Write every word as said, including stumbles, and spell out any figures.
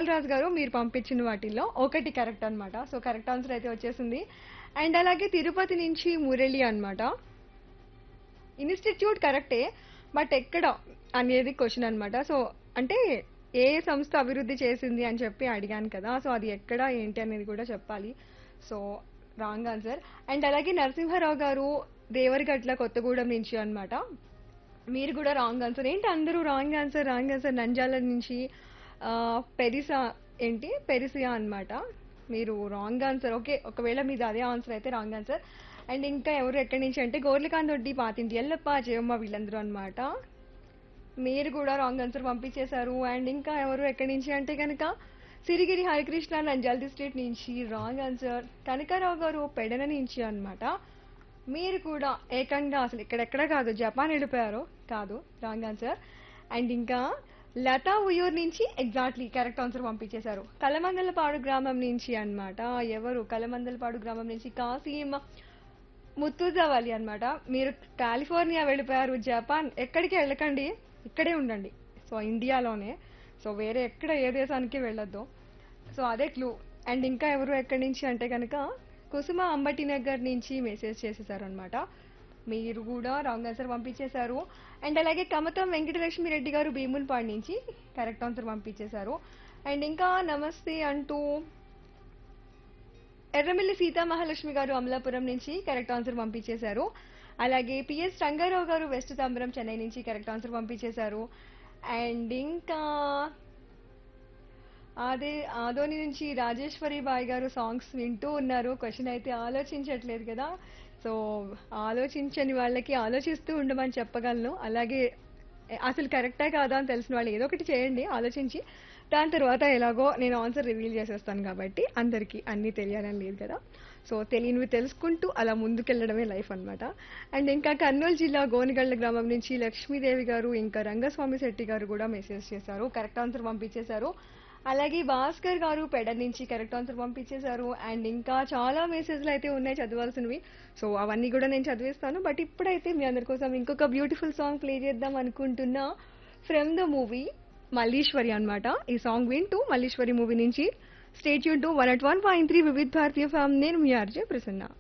రాజు గారు మీరు పంపించిన వాటిల్లో ఒకటి కరెక్ట్ అన్నమాట. సో కరెక్ట్ ఆన్సర్ అయితే వచ్చేసింది. అండ్ అలాగే తిరుపతి నుంచి మురళి అన్నమాట. ఇన్స్టిట్యూట్ కరెక్టే, బట్ ఎక్కడ అనేది క్వశ్చన్ అన్నమాట. సో అంటే ఏ సంస్థ అభివృద్ధి చేసింది అని చెప్పి అడిగాను కదా, సో అది ఎక్కడ ఏంటి అనేది కూడా చెప్పాలి. So wrong answer. అండ్ అలాగే నరసింహారావు గారు దేవరగట్ల కొత్తగూడెం నుంచి అన్నమాట. మీరు కూడా రాంగ్ ఆన్సర్. ఏంటి అందరూ wrong answer wrong answer Nandyal నుంచి ఆ, పెరిసా ఏంటి పెరిసియా అన్నమాట. మీరు రాంగ్ ఆన్సర్. ఓకే, ఒకవేళ మీది అదే ఆన్సర్ అయితే రాంగ్ ఆన్సర్. అండ్ ఇంకా ఎవరు ఎక్కడి నుంచి అంటే గోర్లకాంత్ దొడ్డి పాతింటి ఎల్లప్ప జయమ్మ వీళ్ళందరూ అన్నమాట. మీరు కూడా రాంగ్ ఆన్సర్ పంపించేశారు. అండ్ ఇంకా ఎవరు ఎక్కడి నుంచి అంటే కనుక సిరిగిరి హరికృష్ణ నంద్యాల డిస్ట్రిక్ట్ నుంచి రాంగ్ ఆన్సర్. కనకారావు గారు పెడన నుంచి అన్నమాట. మీరు కూడా ఏకంగా అసలు ఇక్కడెక్కడ కాదు జపాన్ వెళ్ళిపోయారు, కాదు రాంగ్ ఆన్సర్. అండ్ ఇంకా లతా ఉయ్యూరు నుంచి ఎగ్జాక్ట్లీ కరెక్ట్ ఆన్సర్ పంపించేశారు. కలమందలపాడు గ్రామం నుంచి అన్నమాట. ఎవరు కలమందలపాడు గ్రామం నుంచి కాసీమ ముత్తుజావాలి అన్నమాట. మీరు కాలిఫోర్నియా వెళ్ళిపోయారు, జపాన్ ఎక్కడికి వెళ్ళకండి, ఇక్కడే ఉండండి. సో ఇండియాలోనే, సో వేరే ఎక్కడ ఏ దేశానికి వెళ్ళొద్దు. సో అదే క్లూ. అండ్ ఇంకా ఎవరు ఎక్కడి నుంచి అంటే కనుక కుసుమ అంబటి నగర్ నుంచి మెసేజ్ చేసేసారు అనమాట. మీరు కూడా రాంగ్ ఆన్సర్ పంపించేశారు. అండ్ అలాగే కమతం వెంకటలక్ష్మి రెడ్డి గారు భీమున్పాడు నుంచి కరెక్ట్ ఆన్సర్ పంపించేశారు. అండ్ ఇంకా నమస్తే అంటూ ఎర్రమిల్లి సీతా మహాలక్ష్మి గారు అమలాపురం నుంచి కరెక్ట్ ఆన్సర్ పంపించేశారు. అలాగే పిఎస్ రంగారావు గారు వెస్ట్ తాంబరం చెన్నై నుంచి కరెక్ట్ ఆన్సర్ పంపించేశారు. అండ్ ఇంకా అదే ఆదోని నుంచి రాజేశ్వరి బాయ్ గారు సాంగ్స్ వింటూ ఉన్నారు, క్వశ్చన్ అయితే ఆలోచించట్లేదు కదా. సో ఆలోచించని వాళ్ళకి ఆలోచిస్తూ ఉండమని చెప్పగలను. అలాగే అసలు కరెక్టా కాదా అని తెలిసిన వాళ్ళు ఏదో ఒకటి చేయండి ఆలోచించి. దాని తర్వాత ఎలాగో నేను ఆన్సర్ రివీల్ చేసేస్తాను కాబట్టి అందరికీ అన్నీ తెలియాలని లేదు కదా. సో తెలియనివి తెలుసుకుంటూ అలా ముందుకెళ్ళడమే లైఫ్ అన్నమాట. అండ్ ఇంకా కర్నూలు జిల్లా గోనిగళ్ల గ్రామం నుంచి లక్ష్మీదేవి గారు ఇంకా రంగస్వామి శెట్టి గారు కూడా మెసేజ్ చేశారు, కరెక్ట్ ఆన్సర్ పంపించేశారు. అలాగే భాస్కర్ గారు పెడ నుంచి కరెక్ట్ ఆన్సర్ పంపించేశారు. అండ్ ఇంకా చాలా మెసేజ్లు అయితే ఉన్నాయి చదవాల్సినవి, సో అవన్నీ కూడా నేను చదివేస్తాను. బట్ ఇప్పుడైతే మీ అందరి కోసం ఇంకొక బ్యూటిఫుల్ సాంగ్ ప్లే చేద్దాం అనుకుంటున్నా, ఫ్రమ్ ద మూవీ మల్లీశ్వరి అన్నమాట. ఈ సాంగ్ వింటూ మల్లీశ్వరి మూవీ నుంచి stay tune to one at one point three Vividh భారతీయ ఫ్యామ్. నేను మీ ఆర్జే ప్రసన్న.